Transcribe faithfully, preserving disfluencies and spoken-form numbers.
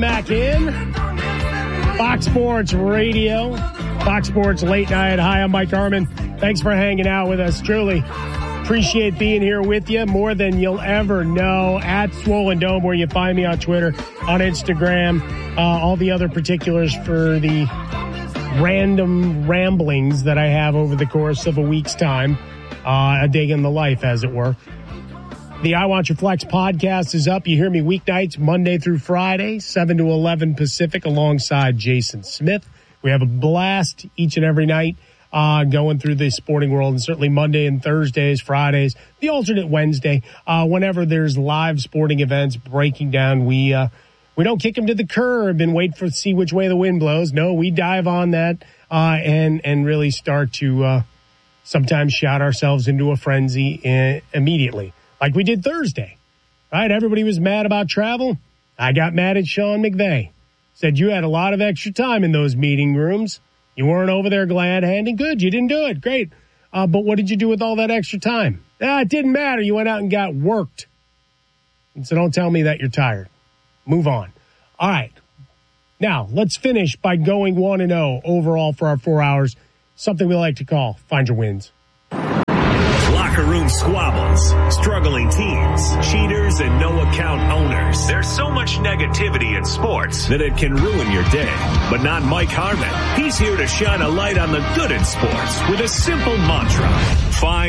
back in. Fox Sports Radio, Fox Sports Late Night. Hi, I'm Mike Harmon. Thanks for hanging out with us. Truly appreciate being here with you more than you'll ever know. At Swollen Dome, where you find me on Twitter, on Instagram, uh, all the other particulars for the random ramblings that I have over the course of a week's time. Uh, a day in the life, as it were. The I Want Your Flex podcast is up. You hear me weeknights, Monday through Friday, seven to eleven Pacific, alongside Jason Smith. We have a blast each and every night uh, going through the sporting world, and certainly Monday and Thursdays, Fridays, the alternate Wednesday. Uh, whenever there's live sporting events breaking down, we uh, we don't kick them to the curb and wait for to see which way the wind blows. No, we dive on that uh, and, and really start to uh, sometimes shout ourselves into a frenzy uh, immediately. Like we did Thursday, right? Everybody was mad about travel. I got mad at Sean McVay. Said you had a lot of extra time in those meeting rooms. You weren't over there glad-handing. Good, you didn't do it. Great. Uh, but what did you do with all that extra time? Ah, it didn't matter. You went out and got worked. And so don't tell me that you're tired. Move on. All right. Now, let's finish by going one and oh overall for our four hours. Something we like to call Find Your Wins. Locker room squabbles, struggling teams, cheaters, and no-account owners. There's so much negativity in sports that it can ruin your day. But not Mike Harmon. He's here to shine a light on the good in sports with a simple mantra. Find